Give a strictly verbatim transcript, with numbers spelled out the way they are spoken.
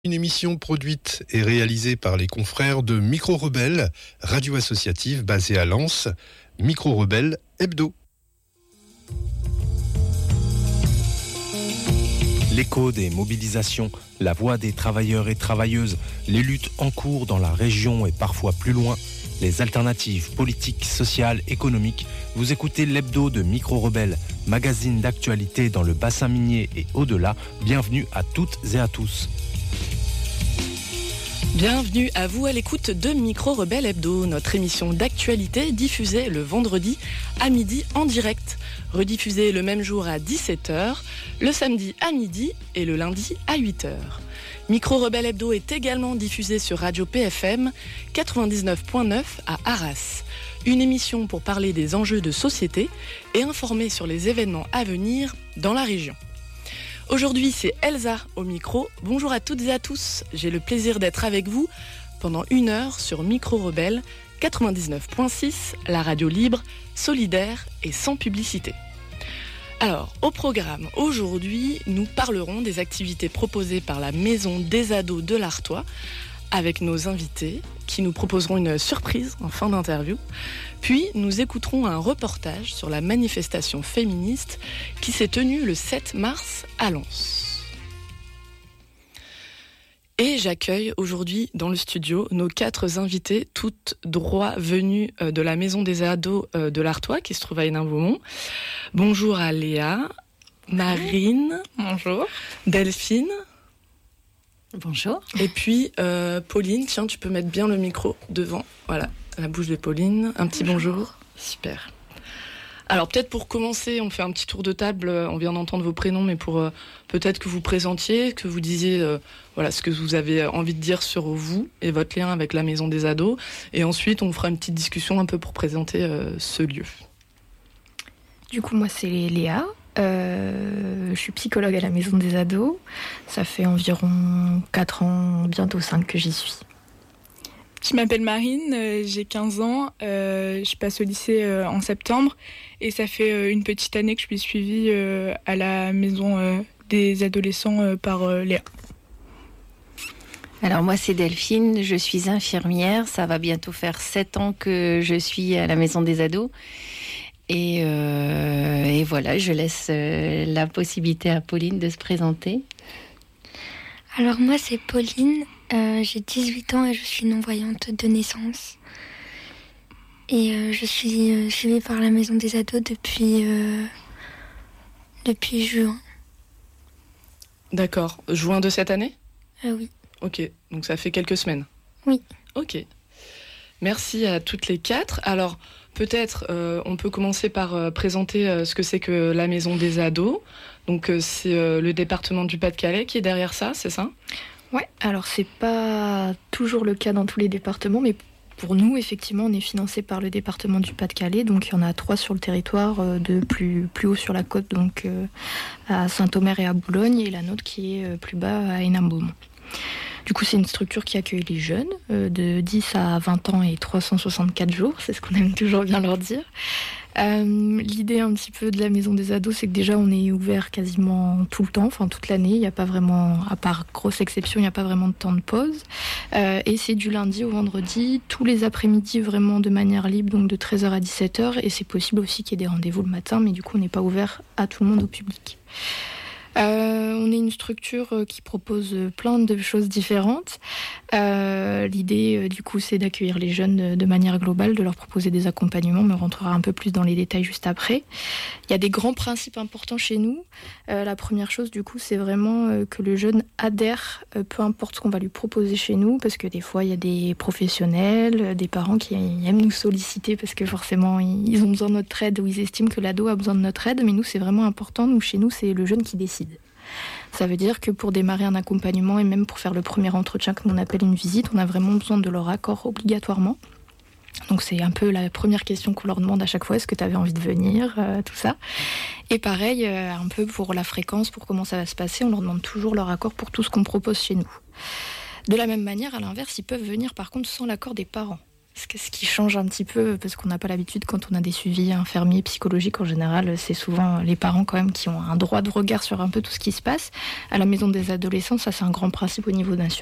Une émission produite et réalisée par les confrères de Micro Rebelle, radio associative basée à Lens, Micro Rebelle Hebdo. L'écho des mobilisations, la voix des travailleurs et travailleuses, les luttes en cours dans la région et parfois plus loin, les alternatives politiques, sociales, économiques. Vous écoutez l'Hebdo de Micro Rebelle, magazine d'actualité dans le bassin minier et au-delà. Bienvenue à toutes et à tous. Bienvenue à vous à l'écoute de Micro Rebelle Hebdo, notre émission d'actualité diffusée le vendredi à midi en direct, rediffusée le même jour à dix-sept heures, le samedi à midi et le lundi à huit heures. Micro Rebelle Hebdo est également diffusée sur Radio P F M quatre-vingt-dix-neuf point neuf à Arras. Une émission pour parler des enjeux de société et informer sur les événements à venir dans la région. Aujourd'hui, c'est Elsa au micro. Bonjour à toutes et à tous. J'ai le plaisir d'être avec vous pendant une heure sur Micro Rebelle quatre-vingt-dix-neuf point six, la radio libre, solidaire et sans publicité. Alors, au programme, aujourd'hui, nous parlerons des activités proposées par la Maison des Ados de l'Artois avec nos invités qui nous proposeront une surprise en fin d'interview. Puis, nous écouterons un reportage sur la manifestation féministe qui s'est tenue le sept mars à Lens. Et j'accueille aujourd'hui dans le studio nos quatre invités, toutes droit venues de la Maison des Ados de l'Artois qui se trouve à Hénin-Beaumont. Bonjour à Léa, Marine, bonjour, Delphine. Bonjour. Et puis euh, Pauline, tiens, tu peux mettre bien le micro devant, voilà, la bouche de Pauline. Un petit bonjour. bonjour. Super. Alors peut-être pour commencer, on fait un petit tour de table. On vient d'entendre vos prénoms, mais pour euh, peut-être que vous présentiez, que vous disiez, euh, voilà, ce que vous avez envie de dire sur vous et votre lien avec la Maison des Ados. Et ensuite, on fera une petite discussion un peu pour présenter euh, ce lieu. Du coup, moi, c'est Léa. Euh, je suis psychologue à la Maison des Ados. Ça fait environ quatre ans, bientôt cinq que j'y suis. Je m'appelle Marine, euh, j'ai quinze ans, euh, je passe au lycée euh, en septembre et ça fait euh, une petite année que je suis suivie euh, à la Maison euh, des Adolescents euh, par euh, Léa. Alors moi c'est Delphine, je suis infirmière, ça va bientôt faire sept ans que je suis à la Maison des Ados. Et, euh, et voilà, je laisse euh, la possibilité à Pauline de se présenter. Alors moi c'est Pauline, euh, j'ai dix-huit ans et je suis non-voyante de naissance. Et euh, je suis euh, suivie par la Maison des Ados depuis, euh, depuis juin. D'accord, juin de cette année ? euh, Oui. Ok, donc ça fait quelques semaines ? Oui. Ok. Merci à toutes les quatre. Alors, peut-être, euh, on peut commencer par euh, présenter euh, ce que c'est que la Maison des Ados. Donc, euh, c'est euh, le département du Pas-de-Calais qui est derrière ça, c'est ça ? Ouais, alors c'est pas toujours le cas dans tous les départements, mais pour nous, effectivement, on est financé par le département du Pas-de-Calais. Donc, il y en a trois sur le territoire, euh, de plus, plus haut sur la côte, donc euh, à Saint-Omer et à Boulogne, et la nôtre qui est euh, plus bas à Hénin-Beaumont. Du coup, c'est une structure qui accueille les jeunes euh, de dix à vingt ans et trois cent soixante-quatre jours, c'est ce qu'on aime toujours bien leur dire. Euh, l'idée un petit peu de la Maison des Ados, c'est que déjà on est ouvert quasiment tout le temps, enfin toute l'année, il n'y a pas vraiment, à part grosse exception, il n'y a pas vraiment de temps de pause. Euh, et c'est du lundi au vendredi, tous les après-midi vraiment de manière libre, donc de treize heures à dix-sept heures, et c'est possible aussi qu'il y ait des rendez-vous le matin, mais du coup on n'est pas ouvert à tout le monde, au public. Euh, on est une structure qui propose plein de choses différentes. Euh, l'idée, euh, du coup, c'est d'accueillir les jeunes de, de manière globale, de leur proposer des accompagnements, mais on rentrera un peu plus dans les détails juste après. Il y a des grands principes importants chez nous. Euh, la première chose, du coup, c'est vraiment euh, que le jeune adhère, euh, peu importe ce qu'on va lui proposer chez nous, parce que des fois, il y a des professionnels, euh, des parents qui aiment nous solliciter parce que forcément, ils ont besoin de notre aide ou ils estiment que l'ado a besoin de notre aide, mais nous, c'est vraiment important. Nous, chez nous, c'est le jeune qui décide. Ça veut dire que pour démarrer un accompagnement et même pour faire le premier entretien, comme on appelle une visite, on a vraiment besoin de leur accord obligatoirement. Donc c'est un peu la première question qu'on leur demande à chaque fois, est-ce que tu avais envie de venir, euh, tout ça. Et pareil, euh, un peu pour la fréquence, pour comment ça va se passer, on leur demande toujours leur accord pour tout ce qu'on propose chez nous. De la même manière, à l'inverse, ils peuvent venir par contre sans l'accord des parents. Ce qui change un petit peu, parce qu'on n'a pas l'habitude quand on a des suivis infirmiers, psychologiques en général, c'est souvent les parents quand même qui ont un droit de regard sur un peu tout ce qui se passe. À la maison des adolescents, ça c'est un grand principe au niveau national.